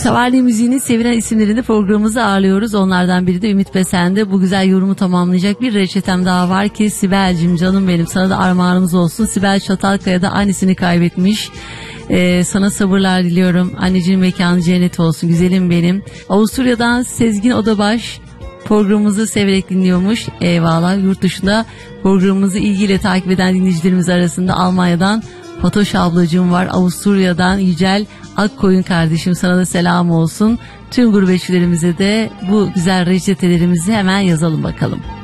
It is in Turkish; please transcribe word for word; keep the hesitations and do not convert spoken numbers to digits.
Savarli müziğinin sevilen isimlerini programımızda ağırlıyoruz. Onlardan biri de Ümit Besen'de. Bu güzel yorumu tamamlayacak bir reçetem daha var ki Sibel'cim canım benim, sana da armağanımız olsun. Sibel Çatalkaya'da annesini kaybetmiş. Ee, sana sabırlar diliyorum. Anneciğin mekanı cennet olsun güzelim benim. Avusturya'dan Sezgin Odabaş programımızı severek dinliyormuş. Eyvallah. Yurt dışında programımızı ilgiyle takip eden dinleyicilerimiz arasında Almanya'dan Fatoş ablacığım var. Avusturya'dan Yücel Akkoyun kardeşim, sana da selam olsun. Tüm gurbetçilerimize de bu güzel reçetelerimizi hemen yazalım bakalım.